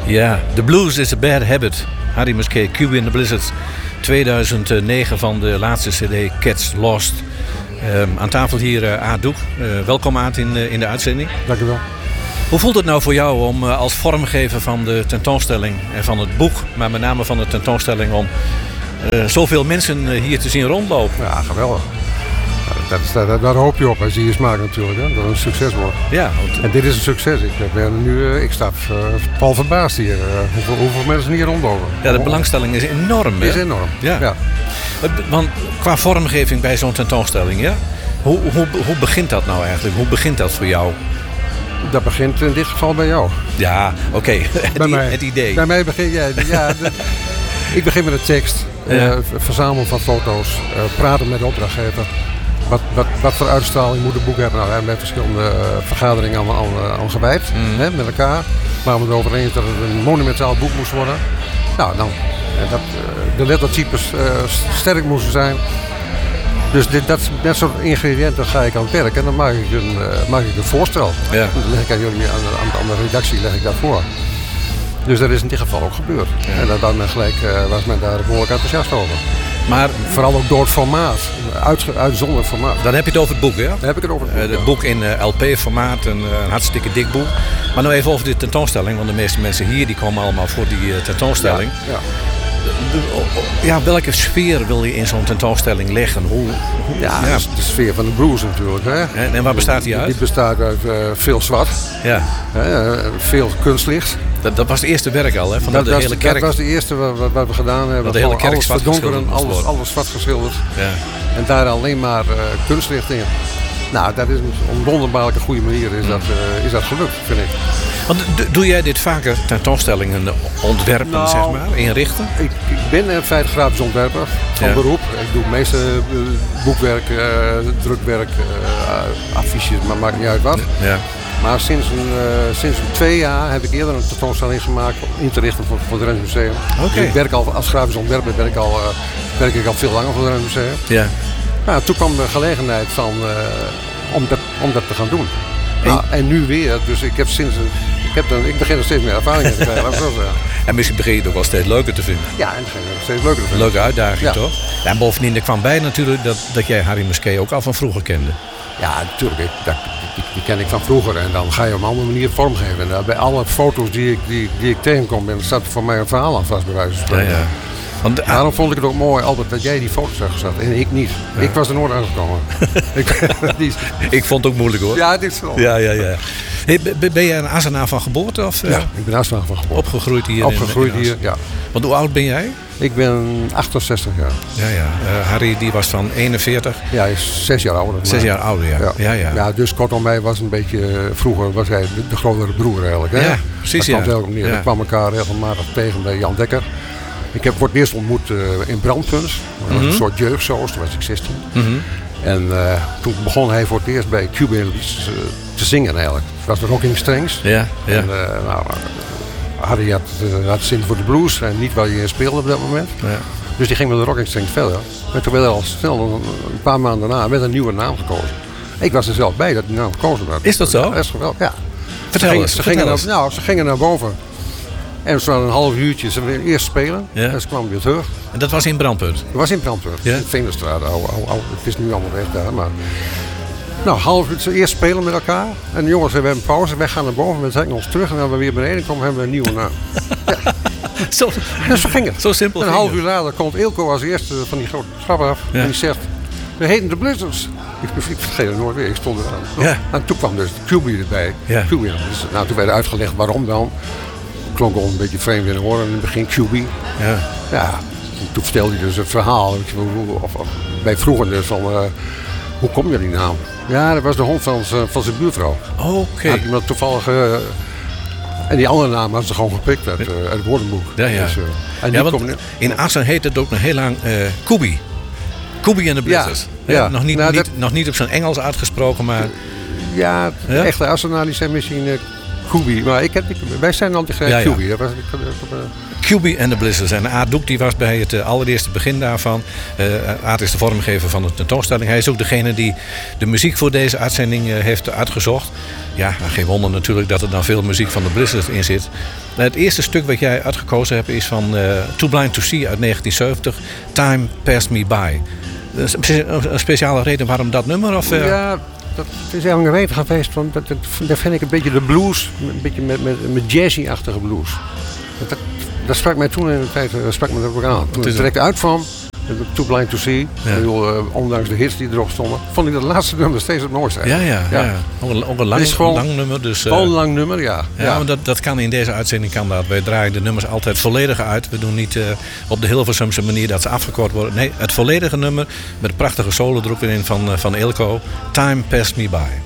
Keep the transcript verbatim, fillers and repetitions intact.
Ja, The Blues is a Bad Habit. Harry Musquet, Q B and the Blizzards. tweeduizend negen van de laatste cd Cats Lost. Um, aan tafel hier uh, Aad Doek. Uh, welkom Aad in, uh, in de uitzending. Dank u wel. Hoe voelt het nou voor jou om uh, als vormgever van de tentoonstelling en van het boek, maar met name van de tentoonstelling, om uh, zoveel mensen uh, hier te zien rondlopen? Ja, geweldig. Dat is, daar, daar hoop je op als je hier smaakt natuurlijk, hè? Dat het een succes wordt. Ja, want... En dit is een succes. Ik, ben nu, uh, ik sta uh, pal verbaasd hier. Uh, hoeveel, hoeveel mensen hier rondlopen. Ja, de belangstelling is enorm. Hè? Is enorm, ja. ja. Want qua vormgeving bij zo'n tentoonstelling, ja? Hoe, hoe, hoe begint dat nou eigenlijk? Hoe begint dat voor jou? Dat begint in dit geval bij jou. Ja, oké. Okay. Bij mij. Het idee. Bij mij begin jij. Ja, de, ik begin met de tekst. Ja. Uh, verzamelen van foto's. Uh, praten met de opdrachtgever. Wat, wat, wat voor uitstraling moet het boek hebben? Nou, we hebben verschillende uh, vergaderingen aan, aan, aan gewijd. Mm. Hè, met elkaar. Waar we het over eens dat het een monumentaal boek moest worden. Nou, dan, uh, dat uh, de lettertypes uh, sterk moesten zijn. Dus dit, dat, dat soort ingrediënten ga ik aan het werk en dan maak ik een, uh, maak ik een voorstel. Ja. Dan leg ik aan jullie, aan de, aan de redactie leg ik dat voor. Dus dat is in dit geval ook gebeurd. Ja. En dan, dan gelijk uh, was men daar behoorlijk enthousiast over. Maar vooral ook door het formaat, uit, uitzonderlijk formaat. Dan heb je het over het boek, hè? Dan heb ik het over het boek. Uh, het ja. boek in uh, L P-formaat, een, uh, een hartstikke dik boek. Maar nou even over de tentoonstelling, want de meeste mensen hier die komen allemaal voor die uh, tentoonstelling. Ja, ja. Ja, welke sfeer wil je in zo'n tentoonstelling leggen? Hoe, hoe, ja, ja. De sfeer van de blues natuurlijk. Hè? En, en waar bestaat die uit? Die bestaat uit uh, veel zwart, ja. uh, veel kunstlicht. Dat, dat was het eerste werk al, hè? Van dat, de was, hele kerk. Dat was de eerste wat, wat we gedaan hebben. De hele kerk alles zwart verdonkeren, alles, alles zwart geschilderd. Ja. En daar alleen maar uh, kunstlicht in. Nou, dat is een wonderbaarlijke goede manier is, mm. dat, uh, is dat gelukt, vind ik. Want d- doe jij dit vaker, tentoonstellingen ontwerpen, nou, zeg maar, inrichten? Ik, ik ben in feite grafisch ontwerper van ja. beroep. Ik doe het meeste uh, boekwerk, uh, drukwerk, uh, affiches, maar maakt niet uit wat. Ja. Maar sinds een, uh, sinds een twee jaar heb ik eerder een tentoonstelling gemaakt in te richten voor, voor het Rijksmuseum. Okay. Dus ik werk al als grafisch ontwerper, werk ik al, uh, werk ik al veel langer voor het Rijksmuseum. Ja. Nou, toen kwam de gelegenheid van, uh, om, dat, om dat te gaan doen. En, nou, en nu weer, dus ik heb sinds een, ik, heb dan, ik begin er steeds meer ervaring te krijgen. En misschien begin je het ook wel steeds leuker te vinden. Ja, en begin je het steeds leuker te vinden. Leuke uitdaging, ja. toch? Ja, en bovendien, er kwam bij natuurlijk dat, dat jij Harry Musquet ook al van vroeger kende. Ja, natuurlijk. Ik, dat, die, die ken ik van vroeger. En dan ga je op een andere manier vormgeven. En uh, bij alle foto's die ik, die, die ik tegenkom, en staat voor mij een verhaal aan vast bij wijze van spreken. Ja, ja. Want, ah, Daarom vond ik het ook mooi, Albert, dat jij die foto's hebt gezet en ik niet. Ja. Ik was er nooit aangekomen. ik, ik vond het ook moeilijk hoor. Ja, dit is wel. Ja, ja, ja. Hey, ben jij een Assenaar van geboorte? Of, ja, ik ben Assenaar van geboorte. Opgegroeid hier? Opgegroeid in, in hier, ja. Want hoe oud ben jij? Ik ben achtenzestig jaar. Ja, ja. Uh, Harry die was van eenenveertig. Ja, hij is zes jaar ouder. Zes jaar ouder, ja. Ja, ja, ja. ja dus kortom, mij was een beetje, uh, vroeger was hij de, de grotere broer eigenlijk. Hè? Ja, precies. Dat ja. kwam neer. Ja. We kwamen elkaar regelmatig tegen bij Jan Dekker. Ik heb voor het eerst ontmoet uh, in Brandpuns. Dat was mm-hmm. een soort jeugdsoos, toen was ik zestien. Mm-hmm. En uh, toen begon hij voor het eerst bij Q B uh, te zingen eigenlijk. Het was de Rocking Strings. Ja, ja. En, uh, nou, Harry had, uh, had zin voor de blues en niet waar je speelde op dat moment. Ja. Dus die ging met de Rocking Strings verder. En toen werd er al snel, een paar maanden daarna, werd een nieuwe naam gekozen. Ik was er zelf bij dat die naam gekozen werd. Is dat zo? Ja, dat is geweldig, ja. Vertel ze eens, gingen, vertel ze, gingen eens. naar, nou, ze gingen naar boven. En ze hadden een half uurtje, ze wilden eerst spelen. Ja. En ze kwamen weer terug. En dat was in Brandpunt? Dat was in Brandpunt. Ja. In Veenderstraat. Au, au, au. Het is nu allemaal weg daar. Maar... Nou, half uur eerst spelen met elkaar. En de jongens hebben een pauze. Wij gaan naar boven. We trekken ons terug. En als we weer beneden komen, hebben we een nieuwe naam. Ja. Zo, en zo ging het. Zo simpel. En een half uur later komt Eelco als eerste van die grote trap af. Ja. En die zegt, we heten de Blizzards. Ik, ik vergeet het nooit weer. Ik stond eraan. Ja. En toen kwam dus de Q B erbij. Ja. Q B. Dus, nou, toen werd uitgelegd waarom dan. Klonk al een beetje vreemd in de oren in het begin, Q B. Ja. Ja, toen vertelde hij dus het verhaal. Of, of, bij vroeger dus van, uh, hoe kom je die naam? Ja, dat was de hond van, van zijn buurvrouw. Oké. Okay. Had iemand toevallig... Uh, en die andere naam had ze gewoon gepikt uit, uh, uit het woordenboek. Ja, ja. Dus, uh, en ja, want in Assen heet het ook nog heel lang uh, Kubi. Kubi en de Blizzards. Ja, ja. Nog, niet, nou, niet, dat, nog niet op zijn Engels uitgesproken, maar... Ja, ja? Echte Assenaar die zijn misschien... Uh, Kubi. Maar ik heb, ik, wij zijn altijd uh, ja, ja. Kubi. Dat was, ik, uh, Kubi en de Blizzards. En Aart Doek die was bij het uh, allereerste begin daarvan. Uh, Aart is de vormgever van de tentoonstelling. Hij is ook degene die de muziek voor deze uitzending uh, heeft uitgezocht. Ja, geen wonder natuurlijk dat er dan veel muziek van de Blizzards in zit. Het eerste stuk wat jij uitgekozen hebt is van uh, Too Blind to See uit negentien zeventig. Time Passed Me By. Een speciale reden waarom dat nummer? Of, uh... Ja, dat is eigenlijk een reden geweest. Want dat, dat, dat vind ik een beetje de blues. Een beetje met, met, met jazzy-achtige blues. Dat, dat, dat sprak mij toen in de tijd dat sprak me dat ook aan. Toen ik direct uitkwam. Too Blind to See. Ja. Bedoel, uh, ondanks de hits die erop stonden, vond ik dat laatste nummer steeds het mooiste. Ja, ja, ja. ja. Ook een, ook een lang, gewoon, lang nummer. Dus, uh, gewoon een lang nummer, ja. Ja, ja. Maar dat, dat kan in deze uitzending. Kan dat. Wij draaien de nummers altijd volledig uit. We doen niet uh, op de Hilversumse manier dat ze afgekort worden. Nee, het volledige nummer met een prachtige solo er ook weer in van, uh, van Eelco. Time Passed Me By.